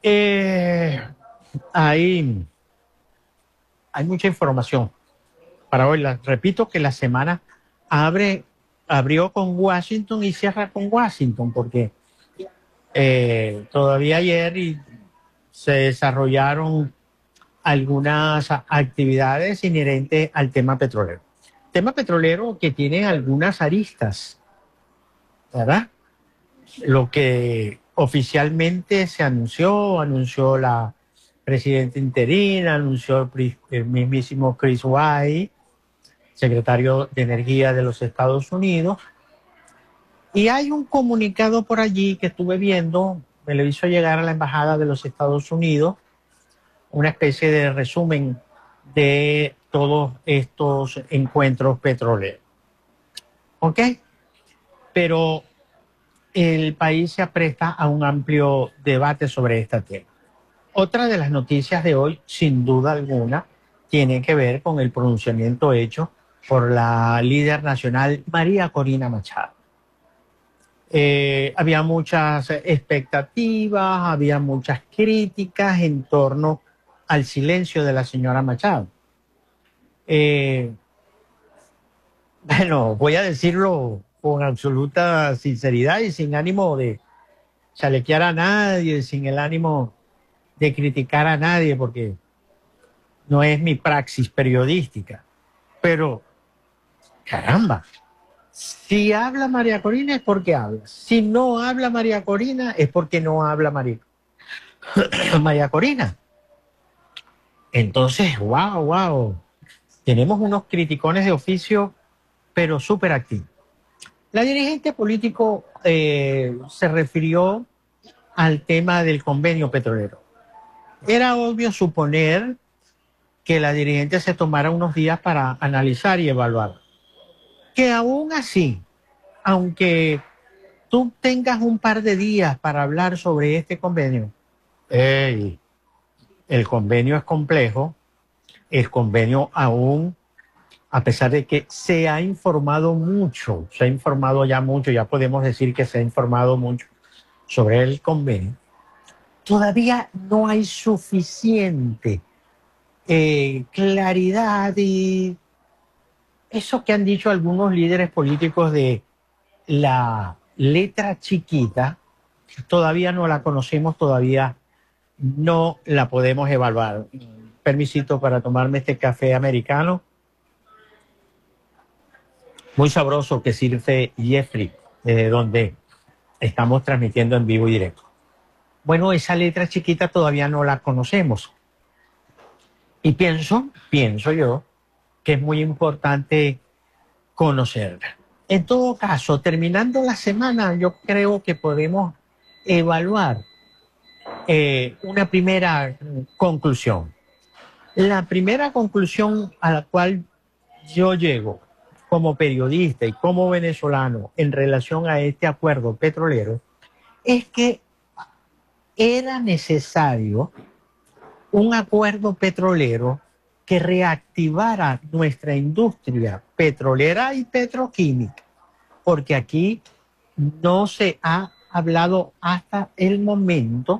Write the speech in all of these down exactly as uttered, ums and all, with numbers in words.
Eh, hay, hay mucha información para hoy. La- repito que la semana abre, abrió con Washington y cierra con Washington, porque eh, todavía ayer y se desarrollaron algunas a- actividades inherentes al tema petrolero. Tema petrolero que tiene algunas aristas, ¿verdad? Lo que oficialmente se anunció, anunció la presidenta interina, anunció el, pri- el mismísimo Chris White, secretario de Energía de los Estados Unidos, y hay un comunicado por allí que estuve viendo, me lo hizo llegar a la Embajada de los Estados Unidos, una especie de resumen de todos estos encuentros petroleros. ¿Ok? Pero el país se apresta a un amplio debate sobre este tema. Otra de las noticias de hoy, sin duda alguna, tiene que ver con el pronunciamiento hecho por la líder nacional María Corina Machado. Eh, había muchas expectativas, había muchas críticas en torno al silencio de la señora Machado. Eh, bueno, voy a decirlo con absoluta sinceridad y sin ánimo de chalequear a nadie, sin el ánimo de criticar a nadie, porque no es mi praxis periodística. Pero, caramba, si habla María Corina es porque habla. Si no habla María Corina es porque no habla María, María Corina. Entonces, wow, wow. Tenemos unos criticones de oficio, pero súper activos. La dirigente político eh, se refirió al tema del convenio petrolero. Era obvio suponer que la dirigente se tomara unos días para analizar y evaluar. Que aún así, aunque tú tengas un par de días para hablar sobre este convenio, ey, el convenio es complejo, el convenio aún, a pesar de que se ha informado mucho, se ha informado ya mucho, ya podemos decir que se ha informado mucho sobre el convenio, todavía no hay suficiente eh, claridad y eso que han dicho algunos líderes políticos de la letra chiquita, todavía no la conocemos, todavía no la podemos evaluar. Permisito para tomarme este café americano, muy sabroso que sirve Jeffrey, desde donde estamos transmitiendo en vivo y directo. Bueno, esa letra chiquita todavía no la conocemos. Y pienso, pienso yo, que es muy importante conocerla. En todo caso, terminando la semana, yo creo que podemos evaluar eh, una primera conclusión. La primera conclusión a la cual yo llego como periodista y como venezolano en relación a este acuerdo petrolero es que era necesario un acuerdo petrolero que reactivara nuestra industria petrolera y petroquímica, porque aquí no se ha hablado hasta el momento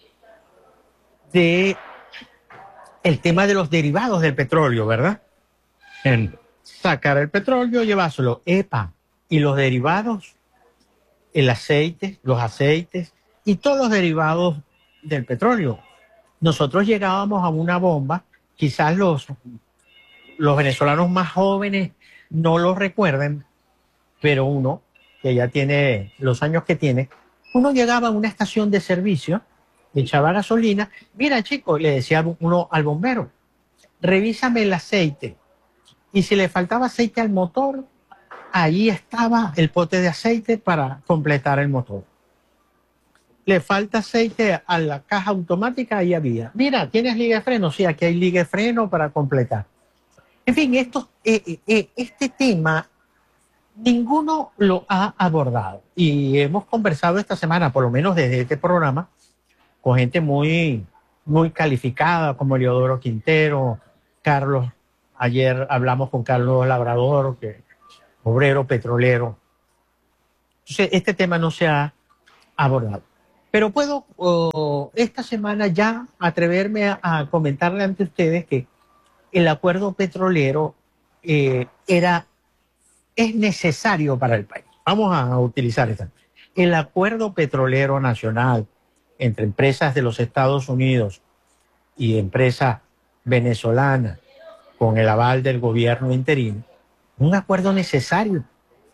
de el tema de los derivados del petróleo, ¿verdad? En sacar el petróleo, llevárselo, epa, y los derivados, el aceite, los aceites y todos los derivados del petróleo. Nosotros llegábamos a una bomba, quizás los, los venezolanos más jóvenes no lo recuerden, pero uno, que ya tiene los años que tiene, uno llegaba a una estación de servicio, echaba gasolina, mira chico, le decía uno al bombero, revísame el aceite. Y si le faltaba aceite al motor, ahí estaba el pote de aceite para completar el motor. Le falta aceite a la caja automática, ahí había. Mira, ¿tienes liga de freno? Sí, aquí hay liga de freno para completar. En fin, esto, eh, eh, este tema ninguno lo ha abordado. Y hemos conversado esta semana, por lo menos desde este programa, con gente muy, muy calificada como Leodoro Quintero, Carlos. Ayer hablamos con Carlos Labrador, que obrero petrolero. Entonces, este tema no se ha abordado. Pero puedo oh, esta semana ya atreverme a, a comentarle ante ustedes que el acuerdo petrolero eh, era, es necesario para el país. Vamos a utilizar esta. El acuerdo petrolero nacional entre empresas de los Estados Unidos y empresas venezolanas con el aval del gobierno interino, un acuerdo necesario.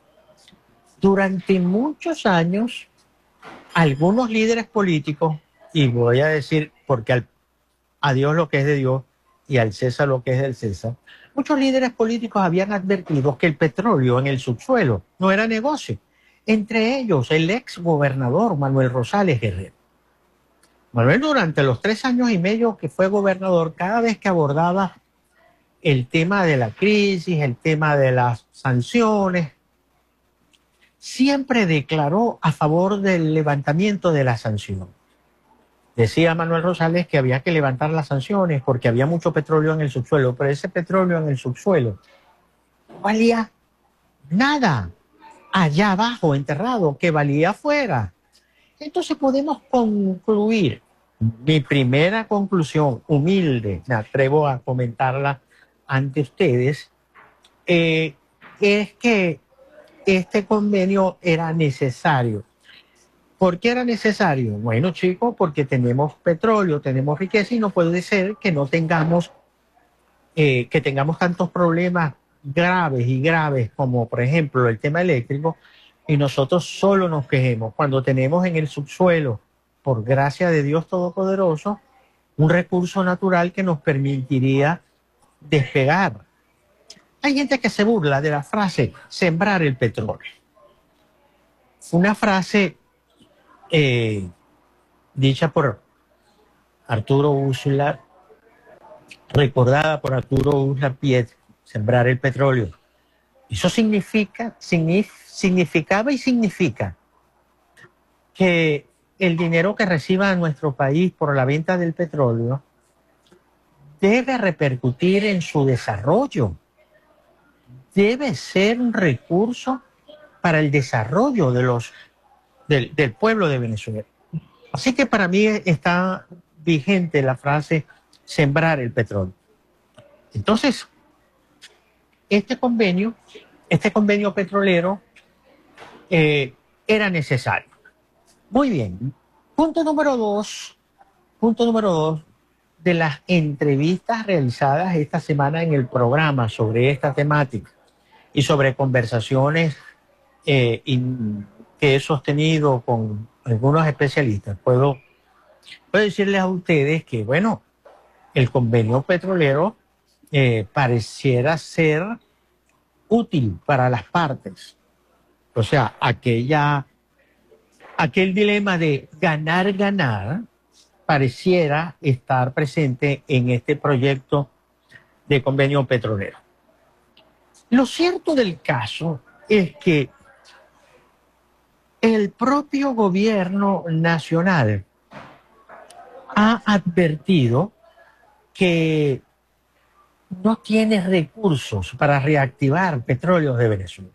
Durante muchos años, algunos líderes políticos, y voy a decir porque al, a Dios lo que es de Dios y al César lo que es del César, muchos líderes políticos habían advertido que el petróleo en el subsuelo no era negocio. Entre ellos, el ex gobernador Manuel Rosales Guerrero. Manuel, durante los tres años y medio que fue gobernador, cada vez que abordaba el tema de la crisis, el tema de las sanciones, siempre declaró a favor del levantamiento de la sanción. Decía Manuel Rosales que había que levantar las sanciones porque había mucho petróleo en el subsuelo, pero ese petróleo en el subsuelo no valía nada allá abajo, enterrado, que valía afuera. Entonces podemos concluir, mi primera conclusión humilde, me atrevo a comentarla ante ustedes, eh, es que este convenio era necesario. ¿Por qué era necesario? Bueno, chicos, porque tenemos petróleo, tenemos riqueza y no puede ser que no tengamos, eh, que tengamos tantos problemas graves y graves como, por ejemplo, el tema eléctrico y nosotros solo nos quejemos cuando tenemos en el subsuelo, por gracia de Dios Todopoderoso, un recurso natural que nos permitiría despegar. Hay gente que se burla de la frase sembrar el petróleo. Una frase eh, dicha por Arturo Uslar, recordada por Arturo Uslar Piet, sembrar el petróleo. Eso significa, signif, significaba y significa que el dinero que reciba nuestro país por la venta del petróleo debe repercutir en su desarrollo. Debe ser un recurso para el desarrollo de los, del, del pueblo de Venezuela. Así que para mí está vigente la frase sembrar el petróleo. Entonces, este convenio, este convenio petrolero eh, era necesario. Muy bien. Punto número dos, punto número dos de las entrevistas realizadas esta semana en el programa sobre esta temática y sobre conversaciones eh, in, que he sostenido con algunos especialistas. Puedo, puedo decirles a ustedes que, bueno, el convenio petrolero eh, pareciera ser útil para las partes. O sea, aquella, aquel dilema de ganar, ganar, pareciera estar presente en este proyecto de convenio petrolero. Lo cierto del caso es que el propio gobierno nacional ha advertido que no tiene recursos para reactivar petróleos de Venezuela.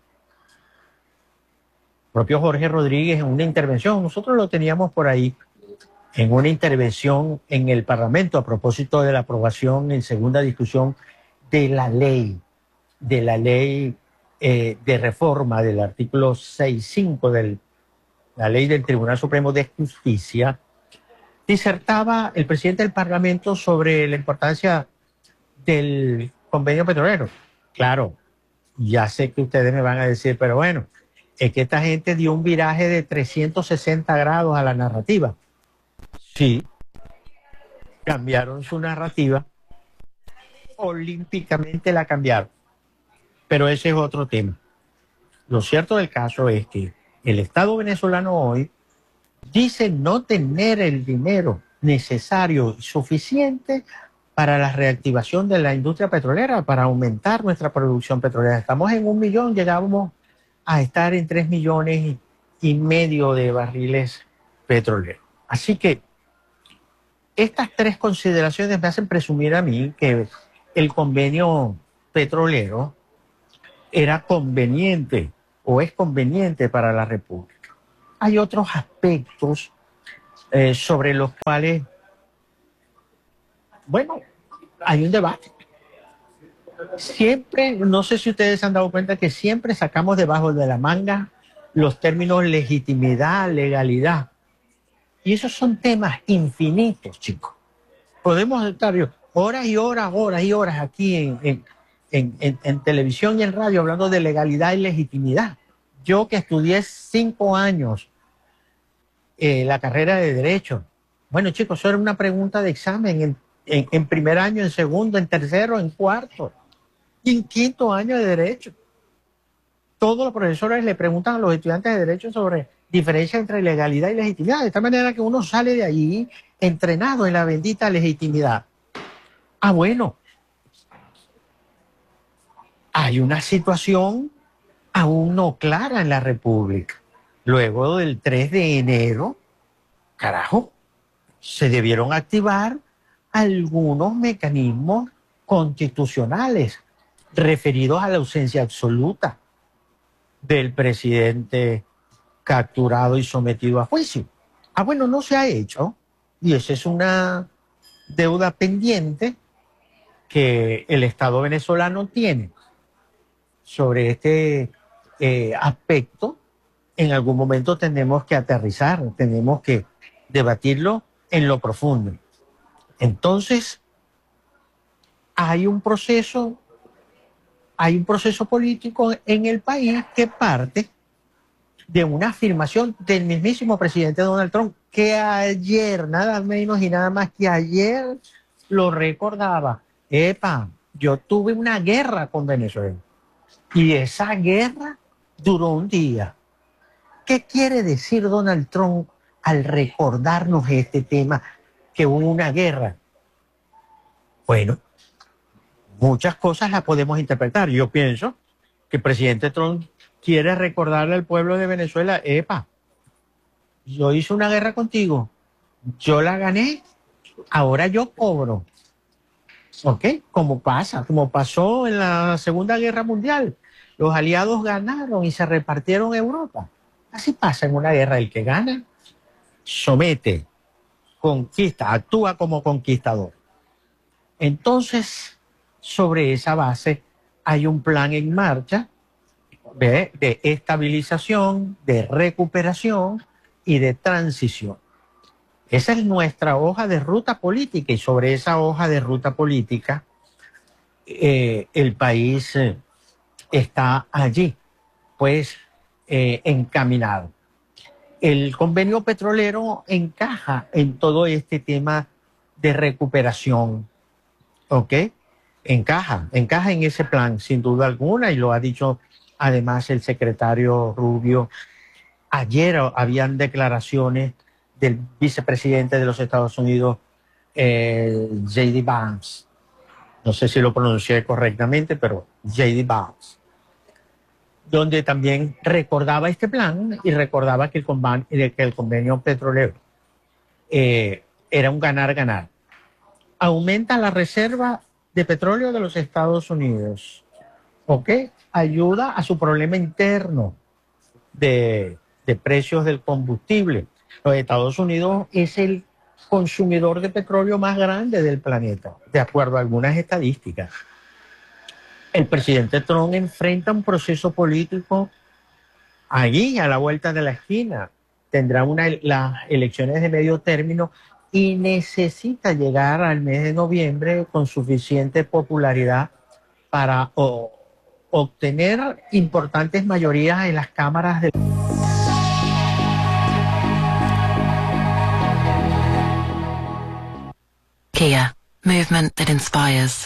El propio Jorge Rodríguez en una intervención, nosotros lo teníamos por ahí, en una intervención en el Parlamento a propósito de la aprobación en segunda discusión de la ley, de la ley eh, de reforma del artículo seis punto cinco de la ley del Tribunal Supremo de Justicia, disertaba el presidente del Parlamento sobre la importancia del convenio petrolero. Claro, ya sé que ustedes me van a decir, pero bueno, es que esta gente dio un viraje de trescientos sesenta grados a la narrativa. Sí, cambiaron su narrativa, olímpicamente la cambiaron, pero ese es otro tema. Lo cierto del caso es que el Estado venezolano hoy dice no tener el dinero necesario y suficiente para la reactivación de la industria petrolera, para aumentar nuestra producción petrolera. Estamos en un millón, llegamos a estar en tres millones y, y medio de barriles petroleros. Así que estas tres consideraciones me hacen presumir a mí que el convenio petrolero era conveniente o es conveniente para la República. Hay otros aspectos eh, sobre los cuales, bueno, hay un debate. Siempre, no sé si ustedes se han dado cuenta que siempre sacamos debajo de la manga los términos legitimidad, legalidad. Y esos son temas infinitos, chicos. Podemos estar horas y horas, horas y horas aquí en, en, en, en, en televisión y en radio hablando de legalidad y legitimidad. Yo que estudié cinco años eh, la carrera de Derecho. Bueno, chicos, eso era una pregunta de examen en, en, en primer año, en segundo, en tercero, en cuarto y en quinto año de Derecho. Todos los profesores le preguntan a los estudiantes de Derecho sobre diferencia entre legalidad y legitimidad, de tal manera que uno sale de allí entrenado en la bendita legitimidad. Ah, bueno, hay una situación aún no clara en la República. Luego del tres de enero, carajo, se debieron activar algunos mecanismos constitucionales referidos a la ausencia absoluta del presidente capturado y sometido a juicio. Ah, bueno, no se ha hecho, y esa es una deuda pendiente que el Estado venezolano tiene sobre este eh, aspecto. En algún momento tenemos que aterrizar, tenemos que debatirlo en lo profundo. Entonces, hay un proceso, hay un proceso político en el país que parte de una afirmación del mismísimo presidente Donald Trump, que ayer, nada menos y nada más que ayer, lo recordaba. Epa, yo tuve una guerra con Venezuela y esa guerra duró un día. ¿Qué quiere decir Donald Trump al recordarnos este tema, que hubo una guerra? Bueno, muchas cosas las podemos interpretar. Yo pienso que el presidente Trump quiere recordarle al pueblo de Venezuela, epa, yo hice una guerra contigo, yo la gané, ahora yo cobro. ¿Ok? Como pasa, como pasó en la Segunda Guerra Mundial. Los aliados ganaron y se repartieron Europa. Así pasa en una guerra. El que gana, somete, conquista, actúa como conquistador. Entonces, sobre esa base, hay un plan en marcha de, de estabilización, de recuperación y de transición. Esa es nuestra hoja de ruta política y sobre esa hoja de ruta política eh, el país eh, está allí, pues eh, encaminado. El convenio petrolero encaja en todo este tema de recuperación, ¿ok? Encaja, encaja en ese plan, sin duda alguna, y lo ha dicho además el secretario Rubio. Ayer habían declaraciones del vicepresidente de los Estados Unidos, eh, J D Vance. No sé si lo pronuncié correctamente, pero J D Vance, donde también recordaba este plan y recordaba que el, conven que el convenio petrolero eh, era un ganar-ganar. Aumenta la reserva de petróleo de los Estados Unidos, ¿ok? Ayuda a su problema interno de, de precios del combustible. Los Estados Unidos es el consumidor de petróleo más grande del planeta, de acuerdo a algunas estadísticas. El presidente Trump enfrenta un proceso político allí, a la vuelta de la esquina. Tendrá una, las elecciones de medio término y necesita llegar al mes de noviembre con suficiente popularidad para o, obtener importantes mayorías en las cámaras del... Kia, movement that inspires.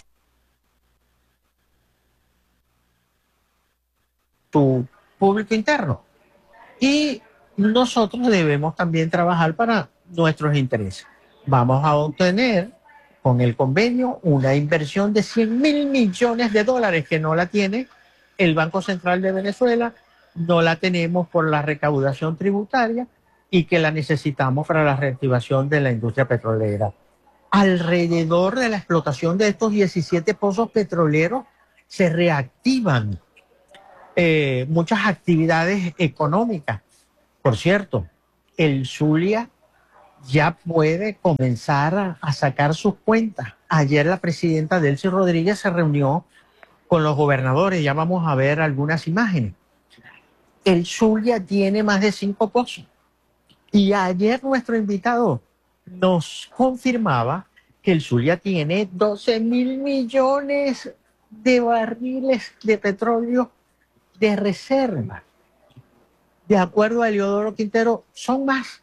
Tu público interno. Y nosotros debemos también trabajar para nuestros intereses. Vamos a obtener con el convenio una inversión de cien mil millones de dólares que no la tiene el Banco Central de Venezuela, no la tenemos por la recaudación tributaria y que la necesitamos para la reactivación de la industria petrolera. Alrededor de la explotación de estos diecisiete pozos petroleros se reactivan eh, muchas actividades económicas. Por cierto, el Zulia ya puede comenzar a, a sacar sus cuentas. Ayer la presidenta Delcy Rodríguez se reunió con los gobernadores, ya vamos a ver algunas imágenes. El Zulia tiene más de cinco pozos. Y ayer nuestro invitado nos confirmaba que el Zulia tiene doce mil millones de barriles de petróleo de reserva. De acuerdo a Eliodoro Quintero, son más.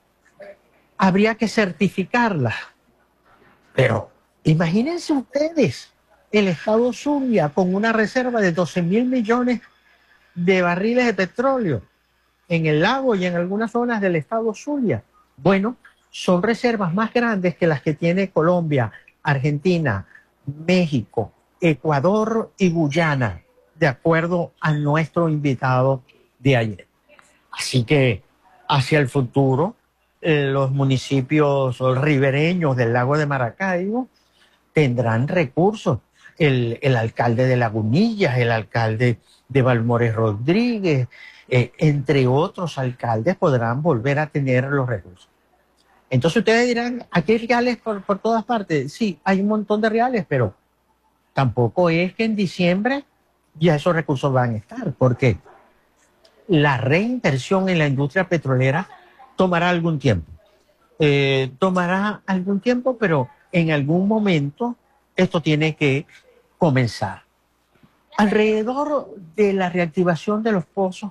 Habría que certificarlas. Pero imagínense ustedes el estado Zulia con una reserva de doce mil millones de barriles de petróleo en el lago y en algunas zonas del estado Zulia. Bueno, son reservas más grandes que las que tiene Colombia, Argentina, México, Ecuador y Guyana, de acuerdo a nuestro invitado de ayer. Así que hacia el futuro, eh, los municipios ribereños del lago de Maracaibo tendrán recursos. El, el alcalde de Lagunillas, el alcalde de Balmores Rodríguez, eh, entre otros alcaldes podrán volver a tener los recursos. Entonces ustedes dirán, aquí hay reales por, por todas partes. Sí, hay un montón de reales, pero tampoco es que en diciembre ya esos recursos van a estar, porque la reinversión en la industria petrolera tomará algún tiempo. Eh, tomará algún tiempo, pero en algún momento esto tiene que comenzar. Alrededor de la reactivación de los pozos,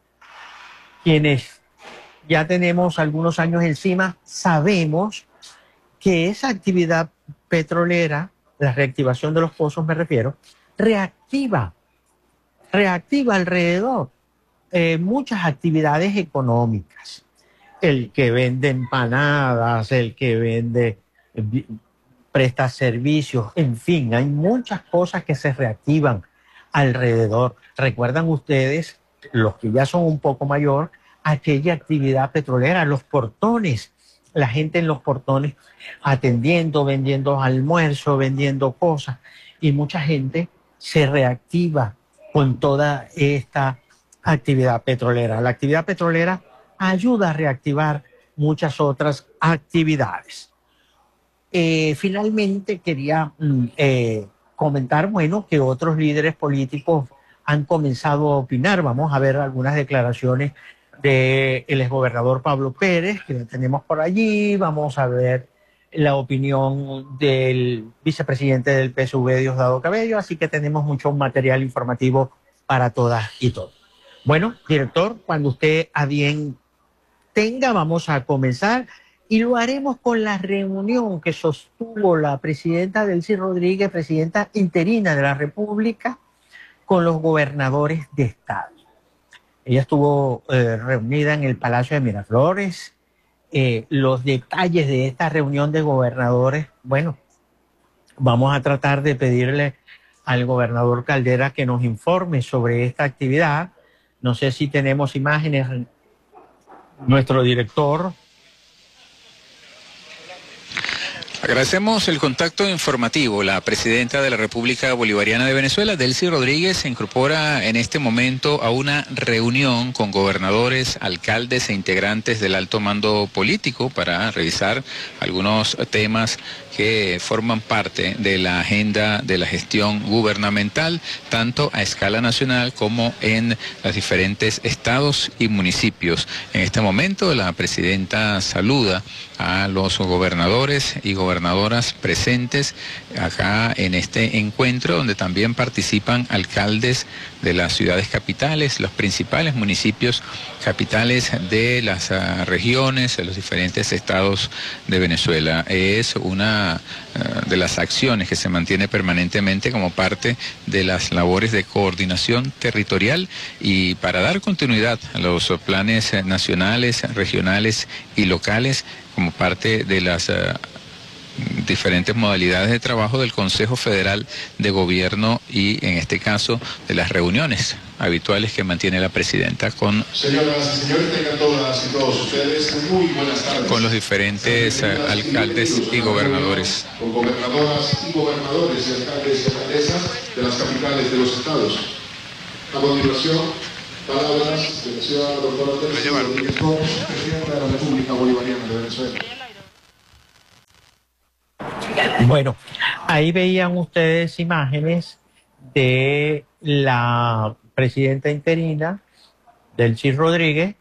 quienes ya tenemos algunos años encima, sabemos que esa actividad petrolera, la reactivación de los pozos me refiero, reactiva, reactiva alrededor eh, muchas actividades económicas. El que vende empanadas, el que vende, eh, presta servicios, en fin, hay muchas cosas que se reactivan alrededor. ¿Recuerdan ustedes, los que ya son un poco mayor, aquella actividad petrolera, los portones, la gente en los portones atendiendo, vendiendo almuerzo, vendiendo cosas, y mucha gente se reactiva con toda esta actividad petrolera? La actividad petrolera ayuda a reactivar muchas otras actividades. Eh, finalmente quería eh, comentar, bueno, que otros líderes políticos han comenzado a opinar. Vamos a ver algunas declaraciones del exgobernador Pablo Pérez, que lo tenemos por allí. Vamos a ver la opinión del vicepresidente del P S V, Diosdado Cabello. Así que tenemos mucho material informativo para todas y todos. Bueno, director, cuando usted a bien tenga, vamos a comenzar. Y lo haremos con la reunión que sostuvo la presidenta Delcy Rodríguez, presidenta interina de la República, con los gobernadores de estado. Ella estuvo eh, reunida en el Palacio de Miraflores. Eh, los detalles de esta reunión de gobernadores, bueno, vamos a tratar de pedirle al gobernador Caldera que nos informe sobre esta actividad. No sé si tenemos imágenes. Nuestro director. Agradecemos el contacto informativo. La presidenta de la República Bolivariana de Venezuela, Delcy Rodríguez, se incorpora en este momento a una reunión con gobernadores, alcaldes e integrantes del alto mando político para revisar algunos temas que forman parte de la agenda de la gestión gubernamental, tanto a escala nacional como en los diferentes estados y municipios. En este momento la presidenta saluda a los gobernadores y gobernadoras presentes acá en este encuentro, donde también participan alcaldes de las ciudades capitales, los principales municipios capitales de las uh, regiones, de los diferentes estados de Venezuela. Es una uh, de las acciones que se mantiene permanentemente como parte de las labores de coordinación territorial y para dar continuidad a los planes nacionales, regionales y locales como parte de las uh, diferentes modalidades de trabajo del Consejo Federal de Gobierno y en este caso de las reuniones habituales que mantiene la presidenta con señoras y señores, tengan todas y todos ustedes muy buenas tardes. Con los diferentes uh, alcaldes y gobernadores. Con gobernadoras y gobernadores y alcaldes y alcaldesas de las capitales de los estados. A continuación, palabras de la señora doctora Delcy Rodríguez Gómez, presidenta de la República Bolivariana de Venezuela. Bueno, ahí veían ustedes imágenes de la presidenta interina, Delcy Rodríguez,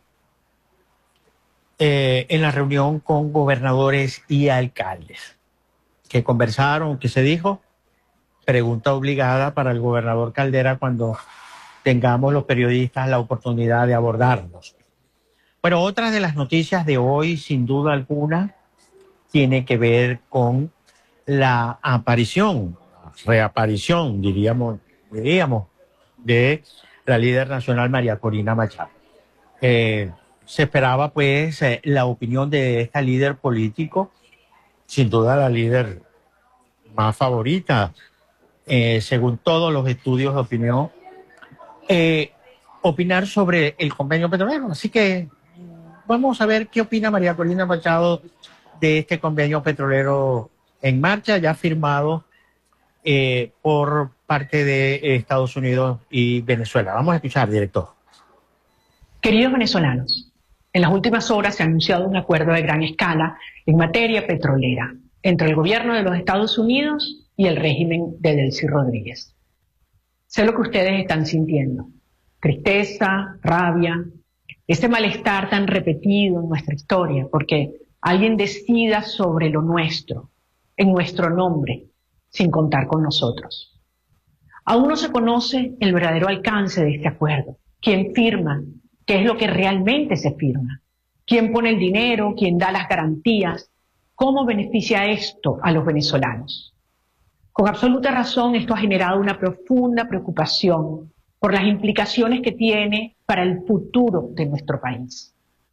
eh, en la reunión con gobernadores y alcaldes, que conversaron, que se dijo, pregunta obligada para el gobernador Caldera cuando tengamos los periodistas la oportunidad de abordarnos. Bueno, otra de las noticias de hoy, sin duda alguna, tiene que ver con la aparición, reaparición, diríamos, diríamos, de la líder nacional María Corina Machado. Eh, se esperaba, pues, eh, la opinión de esta líder político, sin duda la líder más favorita, eh, según todos los estudios de opinión, eh, opinar sobre el convenio petrolero. Así que vamos a ver qué opina María Corina Machado de este convenio petrolero en marcha, ya firmado eh, por parte de Estados Unidos y Venezuela. Vamos a escuchar, director. Queridos venezolanos, en las últimas horas se ha anunciado un acuerdo de gran escala en materia petrolera entre el gobierno de los Estados Unidos y el régimen de Delcy Rodríguez. Sé lo que ustedes están sintiendo: tristeza, rabia, ese malestar tan repetido en nuestra historia, porque alguien decida sobre lo nuestro, en nuestro nombre, sin contar con nosotros. Aún no se conoce el verdadero alcance de este acuerdo, quién firma, qué es lo que realmente se firma, quién pone el dinero, quién da las garantías, cómo beneficia esto a los venezolanos. Con absoluta razón, esto ha generado una profunda preocupación por las implicaciones que tiene para el futuro de nuestro país.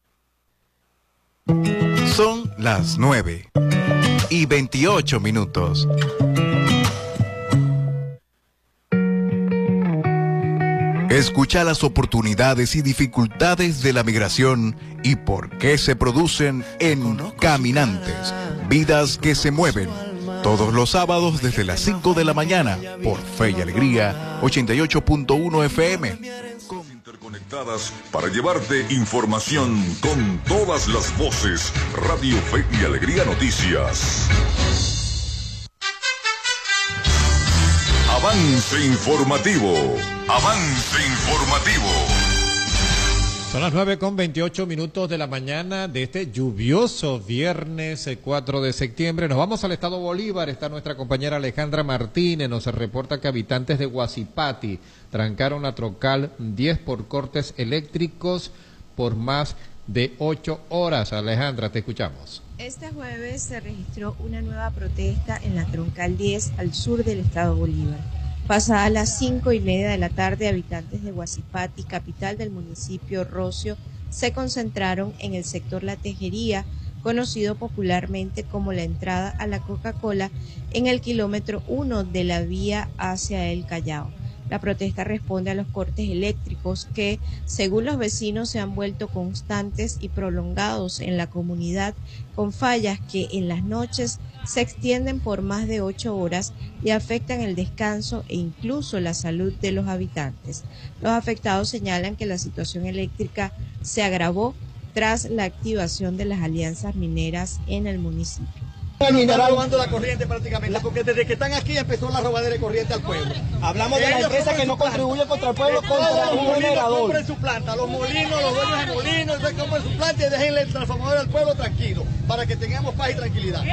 Son las nueve y veintiocho minutos. Escucha las oportunidades y dificultades de la migración y por qué se producen en Caminantes, vidas que se mueven. Todos los sábados desde las cinco de la mañana por Fe y Alegría ochenta y ocho punto uno F M. Interconectadas para llevarte información con todas las voces. Radio Fe y Alegría Noticias. Avance informativo. Avance informativo. Son las nueve con veintiocho minutos de la mañana de este lluvioso viernes cuatro de septiembre. Nos vamos al estado Bolívar. Está nuestra compañera Alejandra Martínez. Nos reporta que habitantes de Guasipati trancaron la Troncal diez por cortes eléctricos por más de ocho horas. Alejandra, te escuchamos. Este jueves se registró una nueva protesta en la Troncal diez al sur del estado Bolívar. Pasadas las cinco y media de la tarde, habitantes de Guasipati, capital del municipio Rocio, se concentraron en el sector La Tejería, conocido popularmente como la entrada a la Coca-Cola, en el kilómetro uno de la vía hacia el Callao. La protesta responde a los cortes eléctricos que, según los vecinos, se han vuelto constantes y prolongados en la comunidad, con fallas que en las noches se extienden por más de ocho horas y afectan el descanso e incluso la salud de los habitantes. Los afectados señalan que la situación eléctrica se agravó tras la activación de las alianzas mineras en el municipio. Están robando la corriente prácticamente, porque desde que están aquí empezó la robadera de corriente al pueblo. Hablamos de la empresa que no contribuye contra el pueblo, contra un generador. Compren su planta, los molinos, los dueños de molinos, compren su planta y déjenle el transformador al pueblo tranquilo, para que tengamos paz y tranquilidad.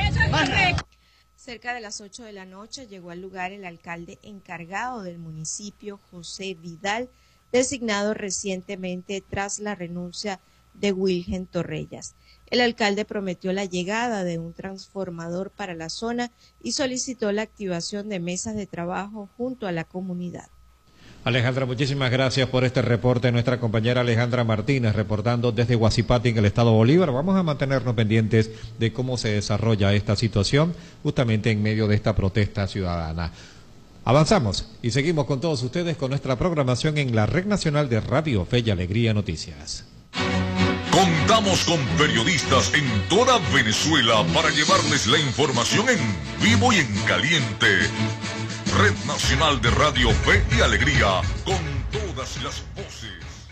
Cerca de las ocho de la noche llegó al lugar el alcalde encargado del municipio, José Vidal, designado recientemente tras la renuncia de Wilgen Torrellas. El alcalde prometió la llegada de un transformador para la zona y solicitó la activación de mesas de trabajo junto a la comunidad. Alejandra, muchísimas gracias por este reporte. Nuestra compañera Alejandra Martínez reportando desde Guasipati en el estado Bolívar. Vamos a mantenernos pendientes de cómo se desarrolla esta situación justamente en medio de esta protesta ciudadana. Avanzamos y seguimos con todos ustedes con nuestra programación en la Red Nacional de Radio Fe y Alegría Noticias. Contamos con periodistas en toda Venezuela para llevarles la información en vivo y en caliente. Red Nacional de Radio Fe y Alegría, con todas las voces.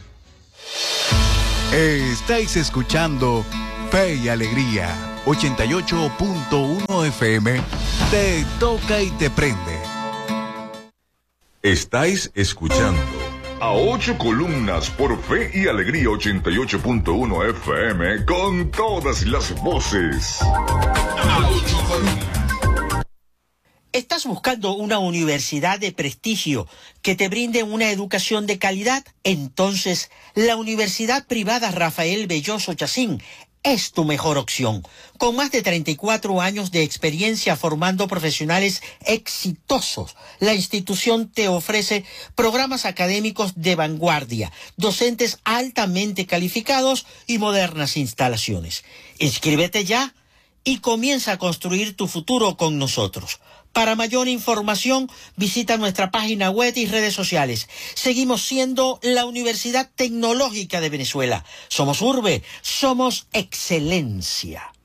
Estáis escuchando Fe y Alegría, ochenta y ocho punto uno F M, Te toca y te prende. Estáis escuchando a ocho columnas por Fe y Alegría ochenta y ocho punto uno F M con todas las voces. ¿Estás buscando una universidad de prestigio que te brinde una educación de calidad? Entonces, la Universidad Privada Rafael Belloso Chacín es tu mejor opción. Con más de treinta y cuatro años de experiencia formando profesionales exitosos, la institución te ofrece programas académicos de vanguardia, docentes altamente calificados y modernas instalaciones. Inscríbete ya y comienza a construir tu futuro con nosotros. Para mayor información, visita nuestra página web y redes sociales. Seguimos siendo la Universidad Tecnológica de Venezuela. Somos urbe, somos excelencia.